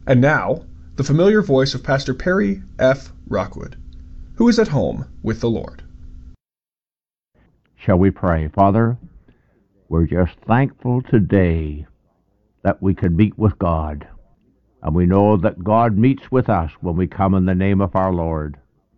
And now, the familiar voice of Pastor Perry F. Rockwood, who is at home with the Lord. Shall we pray? Father, we're just thankful today that we could meet with God. And we know that God meets with us when we come in the name of our Lord.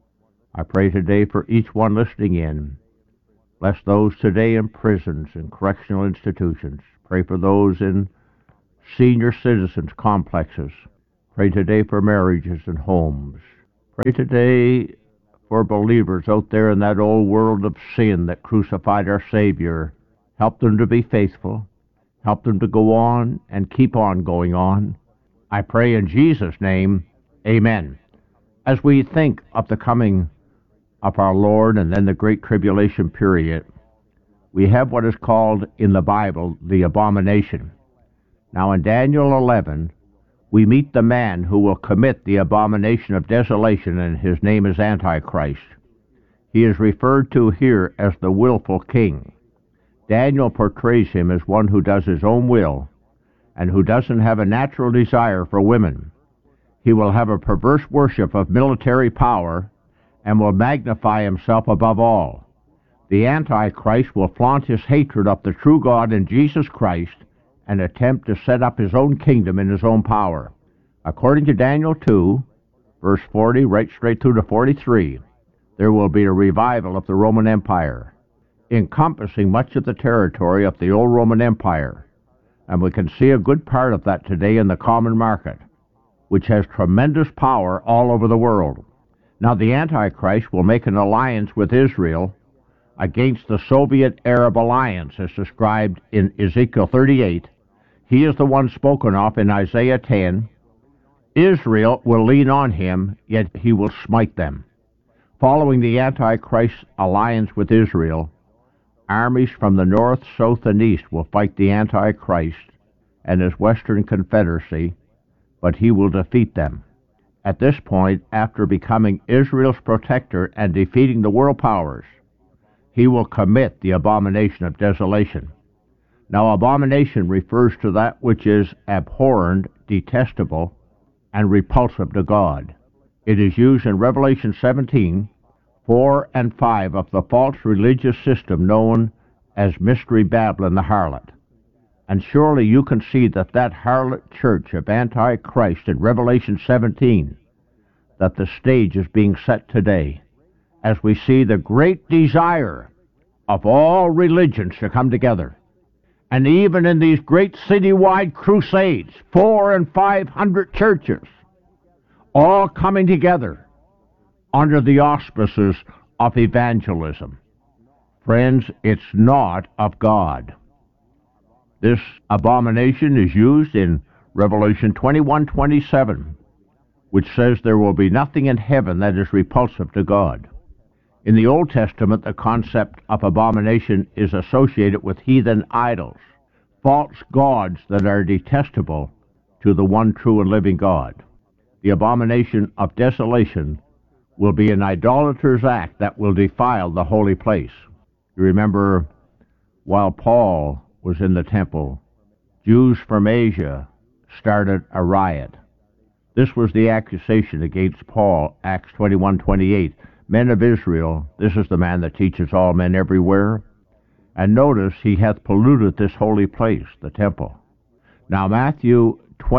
I pray today for each one listening in. Bless those today in prisons and correctional institutions. Pray for those in senior citizens complexes. Pray today for marriages and homes. Pray today for believers out there in that old world of sin that crucified our Savior. Help them to be faithful. Help them to go on and keep on going on. I pray in Jesus' name, amen. As we think of the coming of our Lord and then the Great Tribulation period, we have what is called in the Bible the abomination. Now in Daniel 11, we meet the man who will commit the abomination of desolation, and his name is Antichrist. He is referred to here as the willful king. Daniel portrays him as one who does his own will and who doesn't have a natural desire for women. He will have a perverse worship of military power and will magnify himself above all. The Antichrist will flaunt his hatred of the true God and Jesus Christ and attempt to set up his own kingdom in his own power. According to Daniel 2, verse 40, right straight through to 43, there will be a revival of the Roman Empire, encompassing much of the territory of the old Roman Empire. And we can see a good part of that today in the common market, which has tremendous power all over the world. Now the Antichrist will make an alliance with Israel against the Soviet Arab alliance as described in Ezekiel 38. He is the one spoken of in Isaiah 10. Israel will lean on him, yet he will smite them. Following the Antichrist's alliance with Israel, armies from the north, south, and east will fight the Antichrist and his Western Confederacy, but he will defeat them. At this point, after becoming Israel's protector and defeating the world powers, he will commit the abomination of desolation. Now, abomination refers to that which is abhorrent, detestable, and repulsive to God. It is used in Revelation 17, 4 and 5 of the false religious system known as Mystery Babylon the harlot. And surely you can see that harlot church of Antichrist in Revelation 17, that the stage is being set today, as we see the great desire of all religions to come together. And even in these great citywide crusades, 400 and 500 churches, all coming together under the auspices of evangelism. Friends, it's not of God. This abomination is used in Revelation 21:27, which says there will be nothing in heaven that is repulsive to God. In the Old Testament, the concept of abomination is associated with heathen idols, false gods that are detestable to the one true and living God. The abomination of desolation will be an idolater's act that will defile the holy place. You remember, while Paul was in the temple, Jews from Asia started a riot. This was the accusation against Paul, Acts 21:28. Men of Israel, this is the man that teaches all men everywhere. And notice, he hath polluted this holy place, the temple. Now Matthew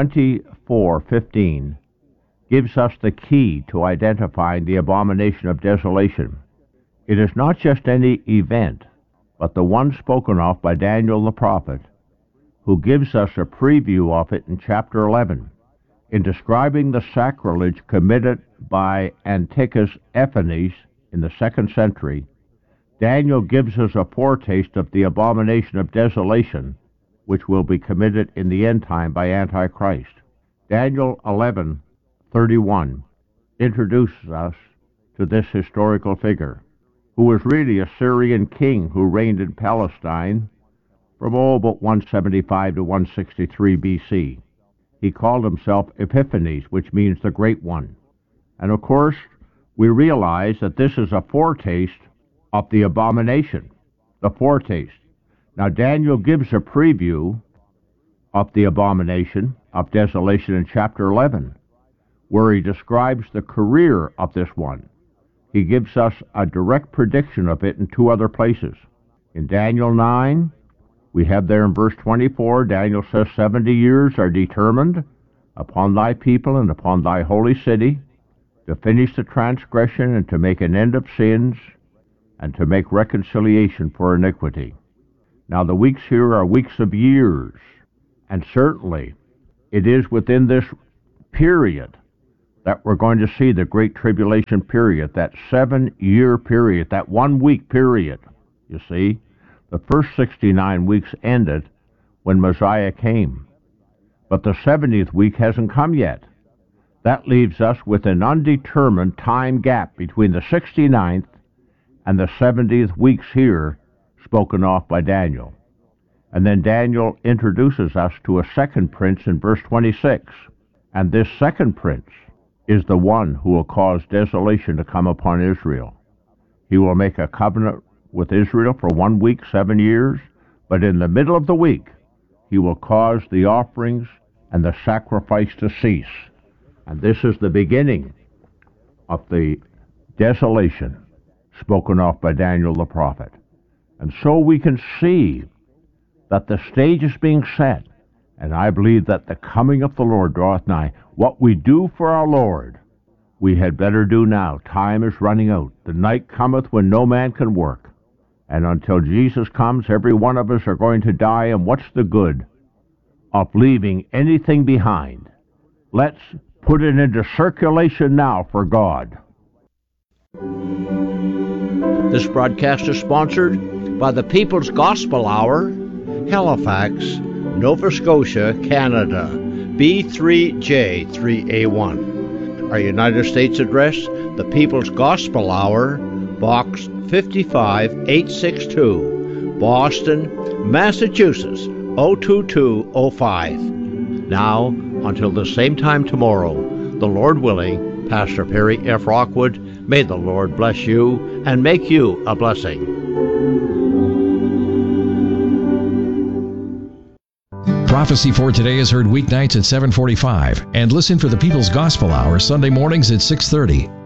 24:15 gives us the key to identifying the abomination of desolation. It is not just any event, but the one spoken of by Daniel the prophet, who gives us a preview of it in chapter 11. In describing the sacrilege committed by Antiochus Epiphanes in the 2nd century, Daniel gives us a foretaste of the abomination of desolation, which will be committed in the end time by Antichrist. Daniel 11:31 introduces us to this historical figure, who was really a Syrian king who reigned in Palestine from about 175 to 163 BC. He called himself Epiphanes, which means the Great One. And of course, we realize that this is a foretaste of the abomination, the foretaste. Now, Daniel gives a preview of the abomination of desolation in chapter 11, where he describes the career of this one. He gives us a direct prediction of it in two other places. In Daniel 9, we have there in verse 24, Daniel says, 70 years are determined upon thy people and upon thy holy city, to finish the transgression and to make an end of sins, and to make reconciliation for iniquity. Now the weeks here are weeks of years, and certainly it is within this period that we're going to see the Great Tribulation period, that 7-year period, that 1 week period. You see, the first 69 weeks ended when Messiah came, but the 70th week hasn't come yet. That leaves us with an undetermined time gap between the 69th and the 70th weeks here spoken of by Daniel. And then Daniel introduces us to a second prince in verse 26. And this second prince is the one who will cause desolation to come upon Israel. He will make a covenant with Israel for 1 week, 7 years, but in the middle of the week, he will cause the offerings and the sacrifice to cease. And this is the beginning of the desolation spoken of by Daniel the prophet. And so we can see that the stage is being set, and I believe that the coming of the Lord draweth nigh. What we do for our Lord, we had better do now. Time is running out. The night cometh when no man can work. And until Jesus comes, every one of us are going to die, and what's the good of leaving anything behind? Let's put it into circulation now for God. This broadcast is sponsored by the People's Gospel Hour, Halifax, Nova Scotia, Canada, B3J3A1. Our United States address, the People's Gospel Hour, Box 55862, Boston, Massachusetts, 02205. Now, until the same time tomorrow, the Lord willing, Pastor Perry F. Rockwood, may the Lord bless you and make you a blessing. Prophecy for Today is heard weeknights at 7:45 and listen for the People's Gospel Hour Sunday mornings at 6:30.